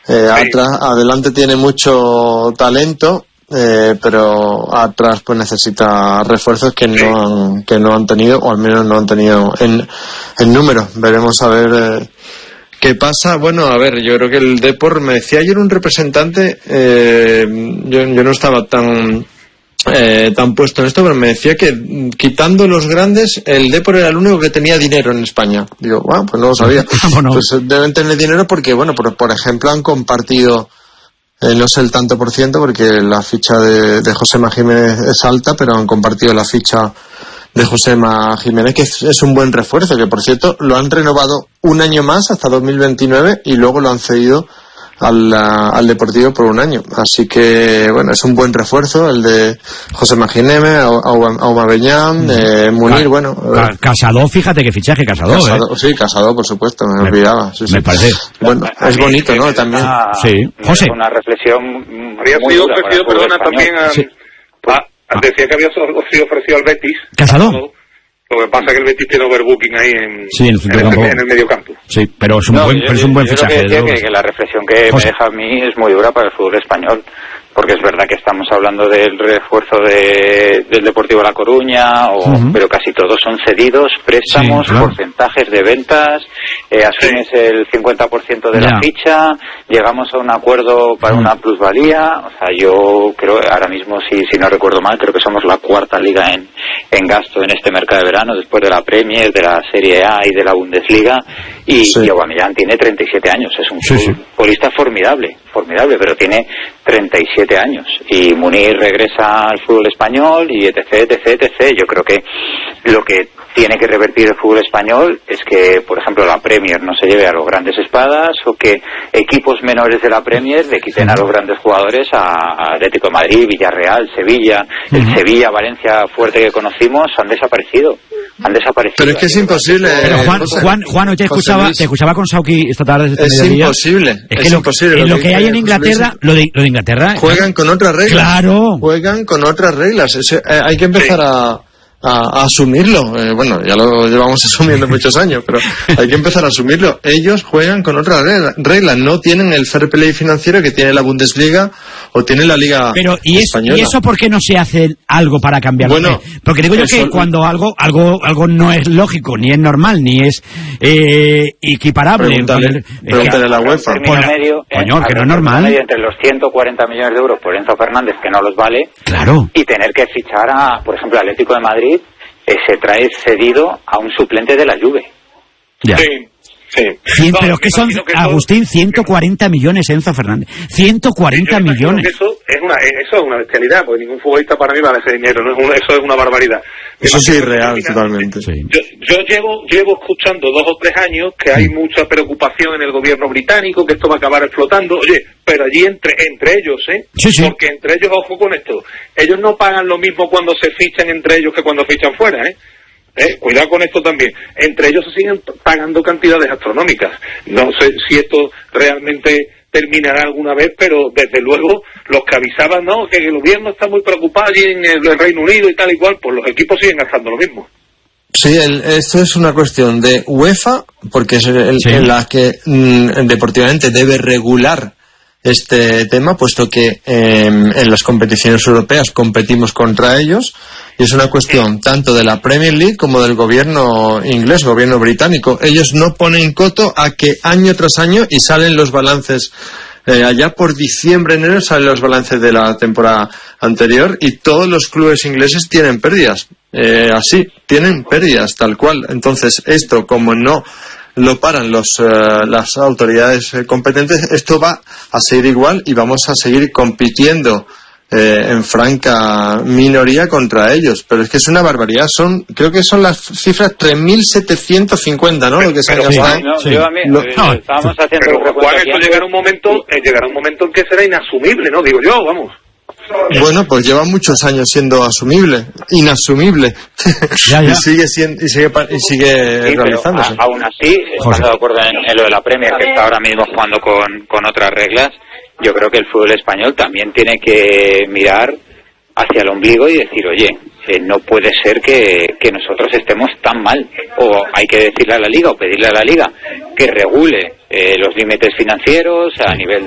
Adelante tiene mucho talento, pero atrás pues necesita refuerzos que no han tenido, o al menos no han tenido en número. Veremos a ver qué pasa. Bueno, a ver, yo creo que el Depor, me decía ayer un representante, yo no estaba tan puesto en esto, pero me decía que quitando los grandes, el Depor era el único que tenía dinero en España. Digo, pues no lo sabía. Bueno. Pues deben tener dinero porque, bueno, por ejemplo, han compartido, no sé el tanto por ciento, porque la ficha de Josema Jiménez es alta, pero han compartido la ficha de Josema Jiménez, que es un buen refuerzo, que por cierto lo han renovado un año más hasta 2029 y luego lo han cedido al Deportivo por un año. Así que, bueno, es un buen refuerzo el de Josema Jiménez, Aubameyang, Munir, bueno. Casado, fíjate qué fichaje Casado. Sí, Casado, por supuesto, me olvidaba. Sí, me parece. Bueno, es bonito, ¿no? También. Sí, José. Una reflexión. Había sido ofrecido, perdona, también decía que había sido ofrecido al Betis. ¿Casado? Lo que pasa es que el Betis tiene overbooking ahí en el medio campo. Sí, pero es un buen fichaje. Yo creo que la reflexión que me deja a mí es muy dura para el fútbol español, porque es verdad que estamos hablando del refuerzo del Deportivo La Coruña, pero casi todos son cedidos, préstamos, porcentajes de ventas, asumes el 50% de la ficha, llegamos a un acuerdo para una plusvalía. O sea, yo creo, ahora mismo, si no recuerdo mal, creo que somos la cuarta liga en gasto en este mercado de verano, después de la Premier, de la Serie A y de la Bundesliga, y Aubameyang tiene 37 años, es un futbolista formidable, pero tiene 37 años, y Munir regresa al fútbol español y etc. Yo creo que lo que tiene que revertir el fútbol español es que, por ejemplo, la Premier no se lleve a los grandes espadas, o que equipos menores de la Premier le quiten a los grandes jugadores a Atlético de Madrid, Villarreal, Sevilla. El Sevilla, Valencia fuerte que conocimos han desaparecido. Pero es que es imposible. Pero Juan, hoy te escuchaba con Sauki esta tarde. Es imposible. Es imposible. Lo que hay en Inglaterra, lo de Inglaterra. Juegan con otras reglas. Claro. Juegan con otras reglas. Hay que empezar a asumirlo. Bueno, ya lo llevamos asumiendo muchos años, pero hay que empezar a asumirlo. Ellos juegan con otras reglas. No tienen el fair play financiero que tiene la Bundesliga o tiene la Liga Española. ¿Y eso por qué no se hace algo para cambiarlo? Bueno, porque digo yo que cuando algo no es lógico, ni es normal, ni es equiparable. Pregúntale a la UEFA. Coño, que no es normal. Entre los 140 millones de euros por Enzo Fernández, que no los vale, claro, y tener que fichar a, por ejemplo, Atlético de Madrid, se trae cedido a un suplente de la Juve. Ya. Sí. Pero es que son, Agustín, 140 millones Enzo Fernández. 140 millones. Eso es una bestialidad, porque ningún futbolista para mí vale ese dinero. Eso es una barbaridad. Eso sí es real, totalmente. Sí. Yo llevo escuchando 2 o 3 años que hay mucha preocupación en el gobierno británico, que esto va a acabar explotando. Oye, pero allí entre ellos, Sí. Porque entre ellos, ojo con esto, ellos no pagan lo mismo cuando se fichan entre ellos que cuando fichan fuera, Cuidado con esto también. Entre ellos se siguen pagando cantidades astronómicas. No sé si esto realmente terminará alguna vez, pero desde luego los que avisaban, que el gobierno está muy preocupado allí en el Reino Unido y tal y cual, pues los equipos siguen gastando lo mismo. Sí, esto es una cuestión de UEFA, porque es en la que deportivamente debe regular este tema, puesto que en las competiciones europeas competimos contra ellos, y es una cuestión tanto de la Premier League como del gobierno inglés, gobierno británico. Ellos no ponen coto a que año tras año, y salen los balances allá por diciembre, enero, salen los balances de la temporada anterior, y todos los clubes ingleses tienen pérdidas, tienen pérdidas tal cual. Entonces esto, como no lo paran las autoridades competentes, esto va a seguir igual, y vamos a seguir compitiendo en franca minoría contra ellos. Pero es que es una barbaridad. Creo que son las cifras 3.750, ¿no? Lo que se han gastado. Estábamos haciendo. Pero Juan, esto llegará un momento en que será inasumible, ¿no? Digo yo, vamos. Bueno, pues lleva muchos años siendo inasumible. Ya. y sigue realizándose. Aún así, estando de acuerdo en lo de la Premier, que está ahora mismo jugando con otras reglas, yo creo que el fútbol español también tiene que mirar hacia el ombligo y decir, oye, no puede ser que nosotros estemos tan mal, o hay que decirle a la Liga o pedirle a la Liga que regule los límites financieros a nivel